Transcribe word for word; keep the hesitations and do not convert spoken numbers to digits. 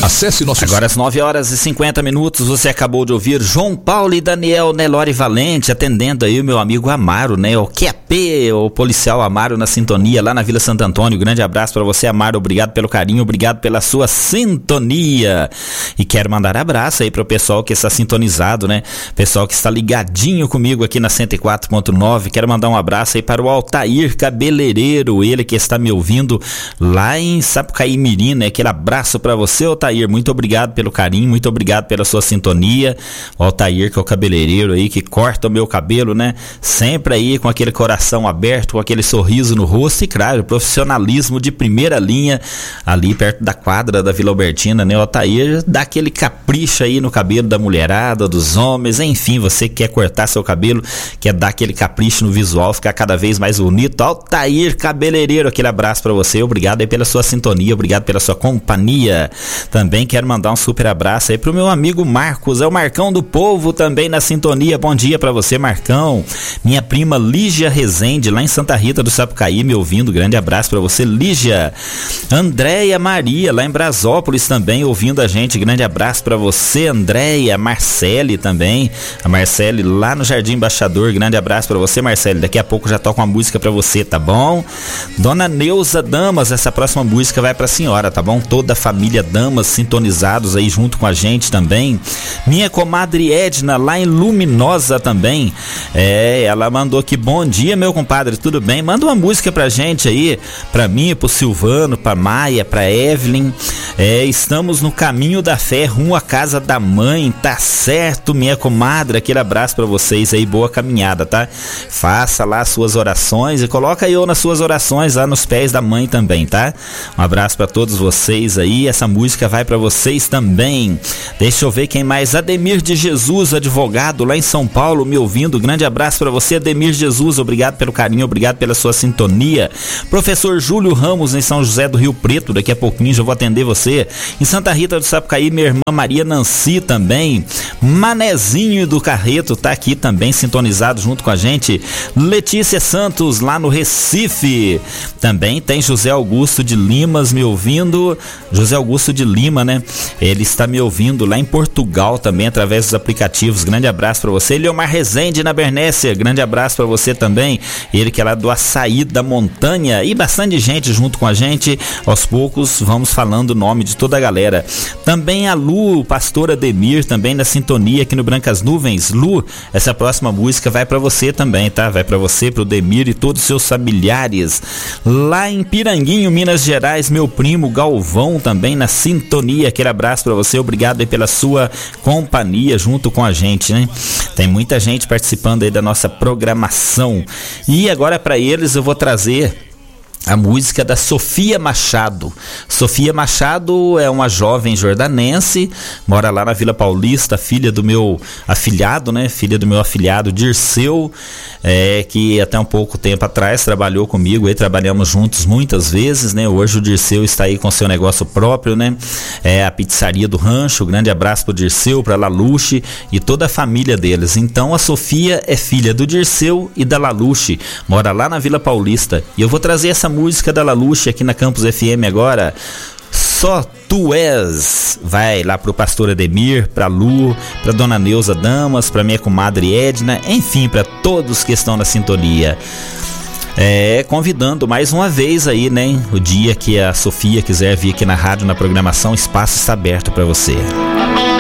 Acesse nosso... Agora às nove horas e cinquenta minutos, você acabou de ouvir João Paulo e Daniel Nelore Valente, atendendo aí o meu amigo Amaro, né? O Q A P, o policial Amaro na sintonia lá na Vila Santo Antônio. Grande abraço para você, Amaro. Obrigado pelo carinho, obrigado pela sua sintonia. E quero mandar abraço aí pro pessoal que está sintonizado, né? Pessoal que está ligadinho comigo aqui na cento e quatro ponto nove. Quero mandar um abraço aí para o Altair Cabeleireiro, ele que está me ouvindo lá em Sapucaí Mirim, né? Aquele abraço para você, Altair. Muito obrigado pelo carinho, muito obrigado pela sua sintonia. O Altair, que é o cabeleireiro aí, que corta o meu cabelo, né? Sempre aí com aquele coração aberto, com aquele sorriso no rosto e, claro, profissionalismo de primeira linha, ali perto da quadra da Vila Albertina, né? O Altair dá aquele capricho aí no cabelo da mulherada, dos homens, enfim, você quer cortar seu cabelo, quer dar aquele capricho no visual, ficar cada vez mais bonito. Altair Cabeleireiro, aquele abraço pra você, obrigado aí pela sua sintonia, obrigado pela sua companhia. Também quero mandar um super abraço aí pro meu amigo Marcos, é o Marcão do Povo também na sintonia. Bom dia pra você, Marcão. Minha prima Lígia Rezende, lá em Santa Rita do Sapucaí, me ouvindo. Grande abraço pra você, Lígia. Andréia Maria, lá em Brasópolis também, ouvindo a gente. Grande abraço pra você, Andréia. Marcele também, a Marcele lá no Jardim Embaixador. Grande abraço pra você, Marcele. Daqui a pouco já toco uma música pra você, tá bom? Dona Neuza Damas, essa próxima música vai pra senhora, tá bom? Toda a família Damas sintonizados aí junto com a gente também. Minha comadre Edna, lá em Luminosa também, é, ela mandou aqui: bom dia, meu compadre, tudo bem? Manda uma música pra gente aí, pra mim, pro Silvano, pra Maia, pra Evelyn. É, estamos no caminho da fé, rumo à casa da mãe, tá certo, minha comadre? Aquele abraço pra vocês aí, boa caminhada, tá? Faça lá as suas orações e coloca eu nas suas orações lá nos pés da mãe também, tá? Um abraço pra todos vocês aí, essa música vai pra vocês também. Deixa eu ver quem mais. Ademir de Jesus, advogado lá em São Paulo, me ouvindo. Grande abraço pra você, Ademir Jesus, obrigado pelo carinho, obrigado pela sua sintonia. Professor Júlio Ramos, em São José do Rio Preto, daqui a pouquinho já vou atender você. Em Santa Rita do Sapucaí, minha irmã Maria Nancy também. Manezinho do Carreto tá aqui também, sintonizado junto com a gente. Letícia Santos, lá no Recife. Também tem José Augusto de Limas me ouvindo. José Augusto de Lima, né? Ele está me ouvindo lá em Portugal também, através dos aplicativos. Grande abraço para você. Leomar Rezende, na Bernécia. Grande abraço para você também. Ele que é lá do Açaí da Montanha. E bastante gente junto com a gente. Aos poucos vamos falando o nome de toda a galera. Também a Lu, o pastor Ademir, também na sintonia aqui no Brancas Nuvens. Lu, essa próxima música vai para você também, tá? Vai para você, pro Demir e todos os seus familiares. Lá em Piranguinho, Minas Gerais, meu primo Galvão também na sintonia. Aquele abraço para você, obrigado aí pela sua companhia junto com a gente, né? Tem muita gente participando aí da nossa programação. E agora para eles eu vou trazer a música da Sofia Machado. Sofia Machado é uma jovem jordanense, mora lá na Vila Paulista, filha do meu afilhado, né? Filha do meu afilhado Dirceu, é, que até um pouco tempo atrás trabalhou comigo, aí trabalhamos juntos muitas vezes, né? Hoje o Dirceu está aí com seu negócio próprio, né? É a Pizzaria do Rancho. Grande abraço pro Dirceu, pra Laluche e toda a família deles. Então a Sofia é filha do Dirceu e da Laluche, mora lá na Vila Paulista. E eu vou trazer essa música da Laluche aqui na Campus F M agora. Só Tu És. Vai lá pro pastor Ademir, pra Lu, pra dona Neuza Damas, pra minha comadre Edna, enfim, pra todos que estão na sintonia. É, convidando mais uma vez aí, né? O dia que a Sofia quiser vir aqui na rádio, na programação, o espaço está aberto pra você.